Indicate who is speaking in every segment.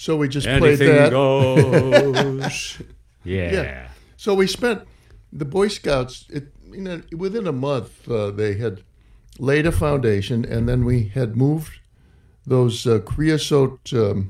Speaker 1: So we just played
Speaker 2: Anything
Speaker 1: that.
Speaker 2: goes. Yeah.
Speaker 1: Yeah. So we spent the Boy Scouts. Within a month, they had laid a foundation, and then we had moved those creosote,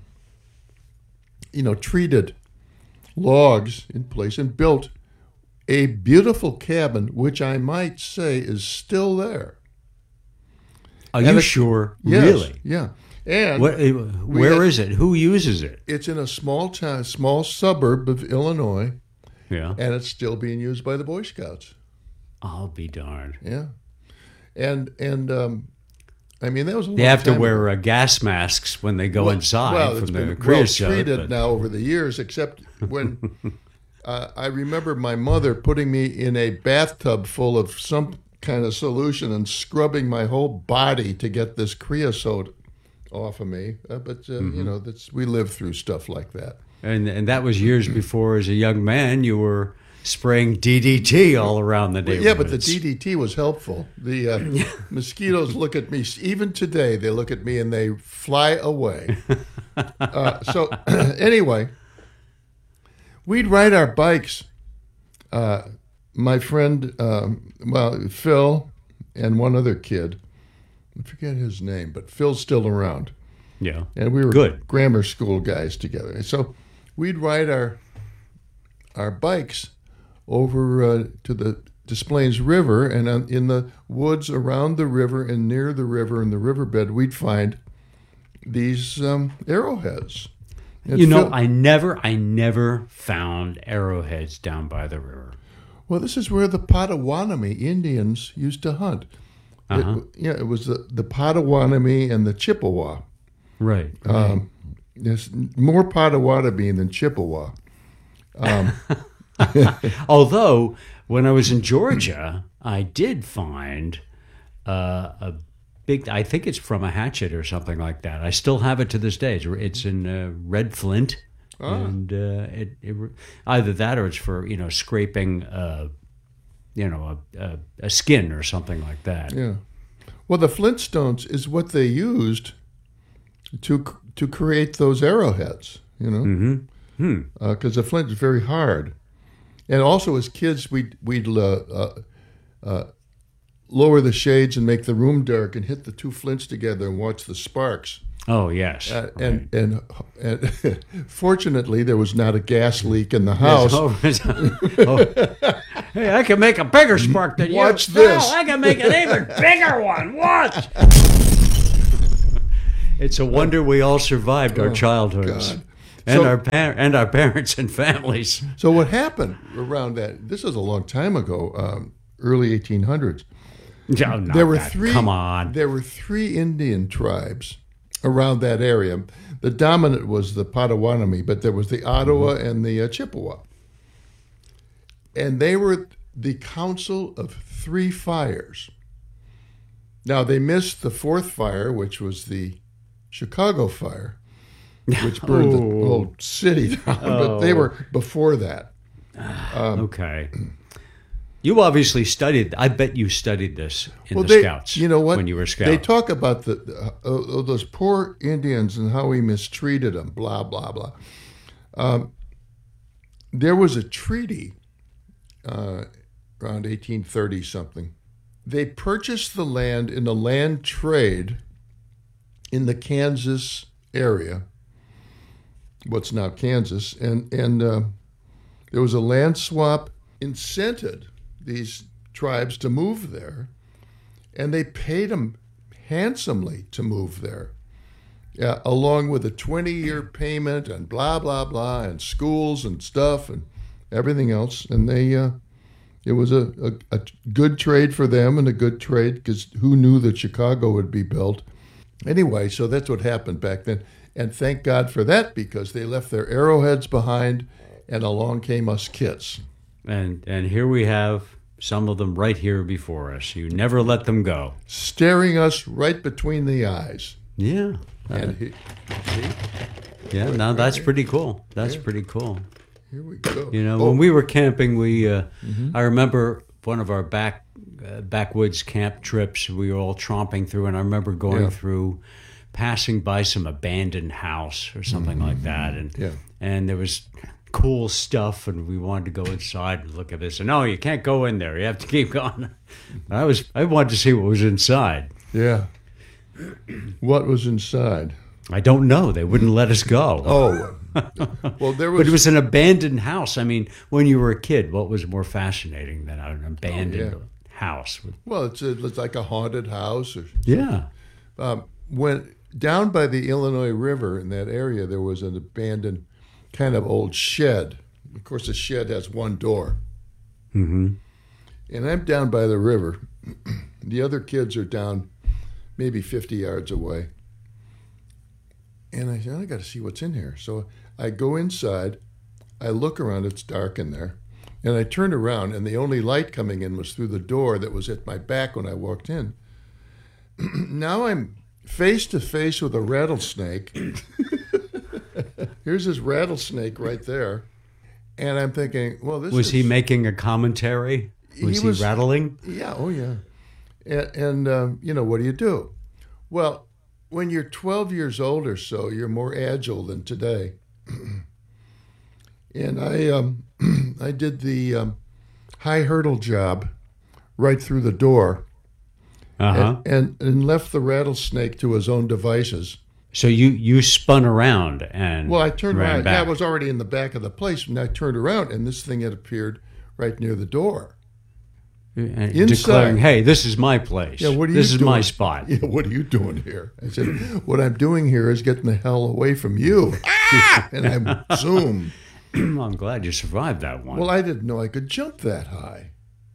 Speaker 1: treated logs in place and built a beautiful cabin, which I might say is still there.
Speaker 2: Are you sure?
Speaker 1: Yes,
Speaker 2: Really?
Speaker 1: Yeah. And
Speaker 2: where is it? Who uses it?
Speaker 1: it's in a small town, small suburb of Illinois,
Speaker 2: Yeah.
Speaker 1: and it's still being used by the Boy Scouts.
Speaker 2: I'll be darned.
Speaker 1: Yeah. And I mean, that was a long
Speaker 2: They have to
Speaker 1: time
Speaker 2: wear
Speaker 1: ago.
Speaker 2: gas masks when they go inside
Speaker 1: Well,
Speaker 2: from
Speaker 1: it's
Speaker 2: the
Speaker 1: been well
Speaker 2: creosote.
Speaker 1: treated
Speaker 2: but-
Speaker 1: now over the years, except when I remember my mother putting me in a bathtub full of some kind of solution and scrubbing my whole body to get this creosote off of me. But we lived through stuff like that.
Speaker 2: And that was years before, as a young man, you were spraying DDT all around the neighborhood.
Speaker 1: Yeah, but the DDT was helpful. The mosquitoes look at me, even today, they look at me and they fly away. So anyway, we'd ride our bikes. My friend, Phil and one other kid, I forget his name, but Phil's still around.
Speaker 2: Yeah.
Speaker 1: And we were
Speaker 2: Good.
Speaker 1: grammar school guys together. And so we'd ride our bikes over to the Des Plaines River, and in the woods around the river and near the river in the riverbed, we'd find these arrowheads. And
Speaker 2: I never found arrowheads down by the river.
Speaker 1: Well, this is where the Potawatomi Indians used to hunt. It was the Potawatomi and the Chippewa.
Speaker 2: Right.
Speaker 1: There's more Potawatomi than Chippewa.
Speaker 2: Although, when I was in Georgia, I did find a big, I think it's from a hatchet or something like that. I still have it to this day. It's in red flint. And it either that or it's for, scraping, a skin or something like that.
Speaker 1: Yeah. Well, the flintstones is what they used to create those arrowheads, because the flint is very hard. And also, as kids, we'd lower the shades and make the room dark and hit the two flints together and watch the sparks.
Speaker 2: Oh yes, right.
Speaker 1: and fortunately, there was not a gas leak in the house.
Speaker 2: Hey, I can make a bigger spark than you.
Speaker 1: Watch this.
Speaker 2: No, I can make an even bigger one. Watch. It's a wonder we all survived our childhoods.
Speaker 1: God.
Speaker 2: And our parents and families.
Speaker 1: So what happened around that? This is a long time ago, early 1800s.
Speaker 2: No, come on.
Speaker 1: There were three Indian tribes around that area. The dominant was the Potawatomi, but there was the Ottawa and the Chippewa. And they were the council of three fires. Now, they missed the fourth fire, which was the Chicago fire, which burned the whole city down. But they were before that.
Speaker 2: Okay. You obviously studied. I bet you studied this in the Scouts.
Speaker 1: You know what?
Speaker 2: When you were a scout.
Speaker 1: They talk about those poor Indians and how we mistreated them. Blah blah blah. There was a treaty around 1830 something. They purchased the land in a land trade in the Kansas area, what's now Kansas, and there was a land swap, incented these tribes to move there, and they paid them handsomely to move there, along with a 20-year payment and blah, blah, blah, and schools and stuff and everything else. And it was a good trade for them and a good trade because who knew that Chicago would be built? Anyway, so that's what happened back then. And thank God for that, because they left their arrowheads behind and along came us kids.
Speaker 2: And here we have some of them right here before us. You never let them go.
Speaker 1: Staring us right between the eyes.
Speaker 2: Yeah. Now that's pretty cool. That's pretty cool.
Speaker 1: Here we go.
Speaker 2: When we were camping, I remember one of our backwoods camp trips. We were all tromping through, and I remember going through passing by some abandoned house or something like that, and
Speaker 1: Yeah.
Speaker 2: and there was cool stuff, and we wanted to go inside and look at this. And no, you can't go in there. You have to keep going. I wanted to see what was inside.
Speaker 1: Yeah. What was inside?
Speaker 2: I don't know. They wouldn't let us go.
Speaker 1: Oh, well, there was.
Speaker 2: But it was an abandoned house. I mean, when you were a kid, what was more fascinating than an abandoned house?
Speaker 1: Well, it's like a haunted house.
Speaker 2: Yeah.
Speaker 1: When down by the Illinois River in that area, there was an abandoned kind of old shed. Of course, the shed has one door.
Speaker 2: Mm-hmm.
Speaker 1: And I'm down by the river. The other kids are down maybe 50 yards away. And I said, I got to see what's in here. So I go inside. I look around. It's dark in there. And I turned around, and the only light coming in was through the door that was at my back when I walked in. Now I'm face to face with a rattlesnake. Here's this rattlesnake right there. And I'm thinking, well, this
Speaker 2: Was he making a commentary? Was he rattling?
Speaker 1: Yeah, oh yeah. And what do you do? Well, when you're 12 years old or so, you're more agile than today. And I did the high hurdle job right through the door.
Speaker 2: Uh-huh.
Speaker 1: And left the rattlesnake to his own devices.
Speaker 2: So you spun around and
Speaker 1: Well, I turned
Speaker 2: ran
Speaker 1: around.
Speaker 2: back.
Speaker 1: Yeah, I was already in the back of the place, and I turned around, and this thing had appeared right near the door.
Speaker 2: And declaring, hey, this is my place.
Speaker 1: Yeah, what are you
Speaker 2: This is
Speaker 1: doing?
Speaker 2: my spot.
Speaker 1: Yeah, what are you doing here? I said, what I'm doing here is getting the hell away from you. And I zoomed.
Speaker 2: I'm glad you survived that one.
Speaker 1: Well, I didn't know I could jump that high.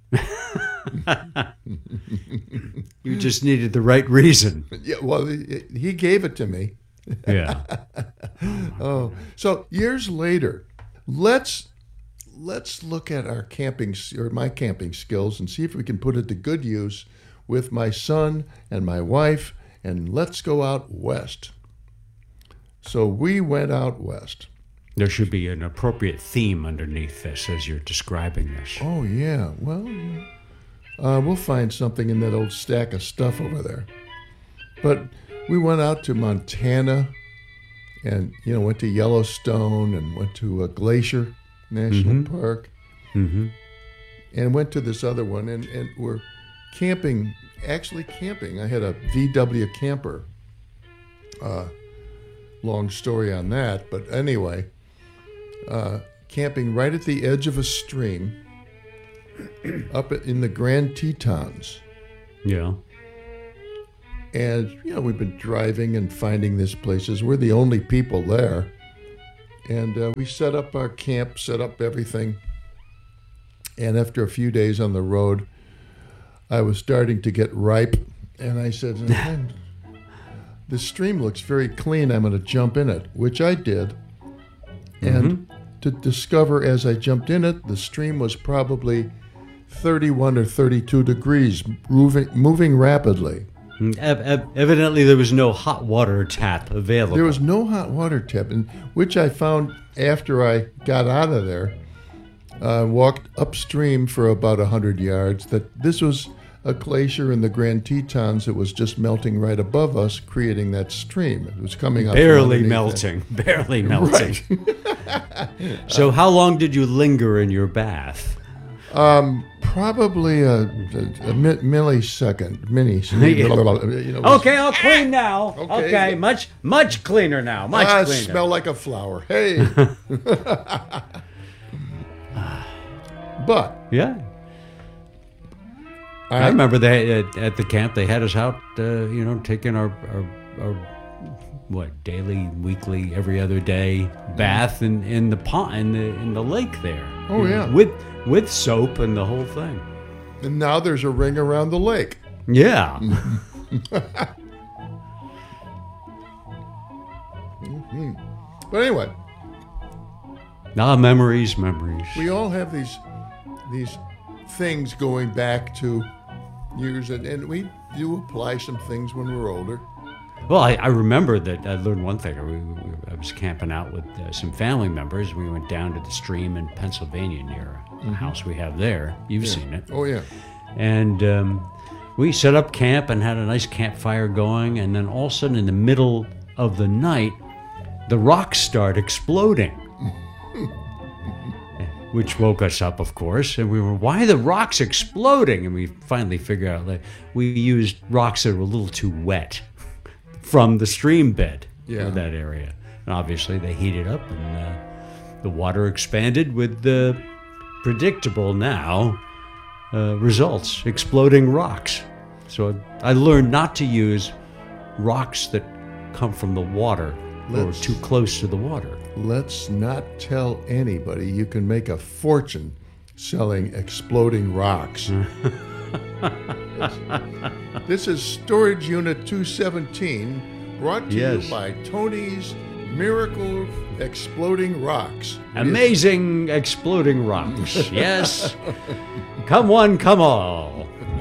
Speaker 2: You just needed the right reason.
Speaker 1: Yeah, well, he gave it to me.
Speaker 2: Yeah.
Speaker 1: Oh, so years later, let's look at our my camping skills and see if we can put it to good use with my son and my wife, and let's go out west. So we went out west.
Speaker 2: There should be an appropriate theme underneath this as you're describing this.
Speaker 1: Oh yeah, well, we'll find something in that old stack of stuff over there. But we went out to Montana, and went to Yellowstone, and went to Glacier National Park,
Speaker 2: Mm-hmm.
Speaker 1: and went to this other one, and we're camping. Actually, camping. I had a VW camper. Long story on that, but anyway, camping right at the edge of a stream, up in the Grand Tetons.
Speaker 2: Yeah.
Speaker 1: And, we've been driving and finding these places. We're the only people there. And we set up our camp, set up everything. And after a few days on the road, I was starting to get ripe. And I said, this stream looks very clean. I'm going to jump in it, which I did. And to discover as I jumped in it, the stream was probably 31 or 32 degrees, moving rapidly.
Speaker 2: Evidently, there was no hot water tap available.
Speaker 1: There was no hot water tap, which I found after I got out of there, walked upstream for about 100 yards, that this was a glacier in the Grand Tetons that was just melting right above us, creating that stream. It was coming up.
Speaker 2: Barely melting. Barely melting.
Speaker 1: Right.
Speaker 2: So how long did you linger in your bath?
Speaker 1: Probably a millisecond.
Speaker 2: Okay, I'll clean now. Okay, much cleaner now. Much
Speaker 1: I
Speaker 2: cleaner.
Speaker 1: smell like a flower. Hey. But
Speaker 2: Yeah. I remember they at the camp they had us out, taking our daily, weekly, every other day bath in the pond in the lake there.
Speaker 1: Oh, yeah.
Speaker 2: With soap and the whole thing.
Speaker 1: And now there's a ring around the lake.
Speaker 2: Yeah.
Speaker 1: But anyway,
Speaker 2: Memories.
Speaker 1: we all have these things going back to years, and we do apply some things when we're older.
Speaker 2: Well, I remember that I learned one thing. I was camping out with some family members. We went down to the stream in Pennsylvania near a house we have there. You've seen it.
Speaker 1: Oh, yeah.
Speaker 2: And we set up camp and had a nice campfire going, and then all of a sudden, in the middle of the night, the rocks start exploding, which woke us up, of course. And we were, why are the rocks exploding? And we finally figured out that we used rocks that were a little too wet from the stream bed of that area. And obviously, they heated up, and the water expanded with the predictable now results, exploding rocks. So I learned not to use rocks that come from the water or too close to the water.
Speaker 1: Let's not tell anybody. You can make a fortune selling exploding rocks. This is Storage Unit 217, brought to you by Tony's Miracle Exploding Rocks.
Speaker 2: Amazing exploding rocks. Yes. Come one, come all.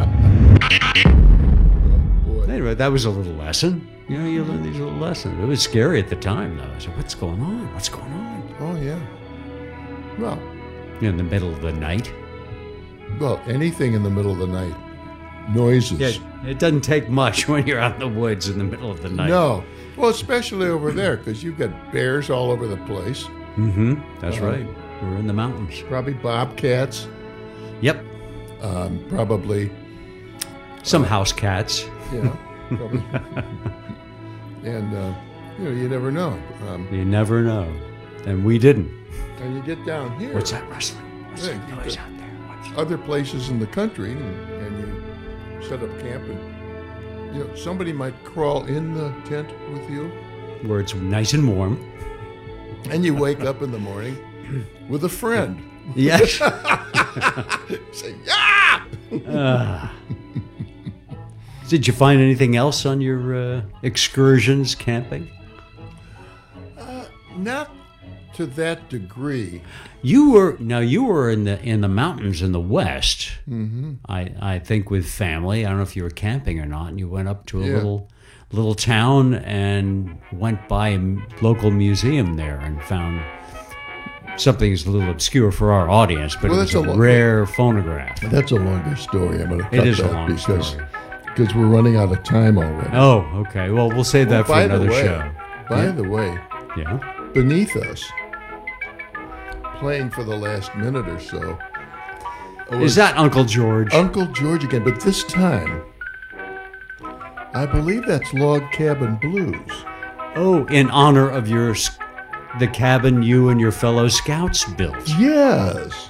Speaker 2: Anyway, that was a little lesson. You know, you learn these little lessons. It was scary at the time, though. I said, what's going on? What's going on?
Speaker 1: Oh, yeah. Well,
Speaker 2: In the middle of the night.
Speaker 1: well, anything in the middle of the night. Noises.
Speaker 2: Yeah, it doesn't take much when you're out in the woods in the middle of the night.
Speaker 1: No. Well, especially over there, because you've got bears all over the place.
Speaker 2: Mm-hmm. That's right. We're in the mountains.
Speaker 1: Probably bobcats.
Speaker 2: Yep.
Speaker 1: Probably,
Speaker 2: Some house cats.
Speaker 1: yeah. Probably. And, you never know.
Speaker 2: You never know. And we didn't.
Speaker 1: And you get down here.
Speaker 2: What's that rustling? What's
Speaker 1: Yeah,
Speaker 2: that
Speaker 1: you
Speaker 2: noise
Speaker 1: got
Speaker 2: out there? What's...
Speaker 1: other places in the country, and you set up camp, and somebody might crawl in the tent with you,
Speaker 2: Where it's nice and warm.
Speaker 1: and you wake up in the morning with a friend.
Speaker 2: Yes.
Speaker 1: Say, yeah!
Speaker 2: Did you find anything else on your excursions camping?
Speaker 1: Not to that degree.
Speaker 2: You were in the mountains in the west. Mm-hmm. I think with family. I don't know if you were camping or not. And you went up to a little town and went by a local museum there and found something that's a little obscure for our audience, but it was a rare phonograph.
Speaker 1: That's a longer story. I'm going to cut
Speaker 2: It is
Speaker 1: that
Speaker 2: a long story.
Speaker 1: because we're running out of time already.
Speaker 2: Oh, okay. Well, we'll save that for
Speaker 1: By
Speaker 2: another
Speaker 1: the way,
Speaker 2: show.
Speaker 1: By the way,
Speaker 2: Yeah.
Speaker 1: beneath us, playing for the last minute or so,
Speaker 2: Is that Uncle George?
Speaker 1: Uncle George again, but this time, I believe that's Log Cabin Blues.
Speaker 2: Oh, in honor of the cabin you and your fellow scouts built.
Speaker 1: Yes.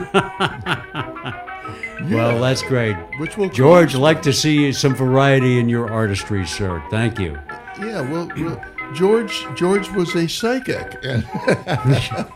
Speaker 2: Well, that's great.
Speaker 1: Which will
Speaker 2: George, I'd like to see some variety in your artistry, sir. Thank you.
Speaker 1: Yeah, well, George was a psychic.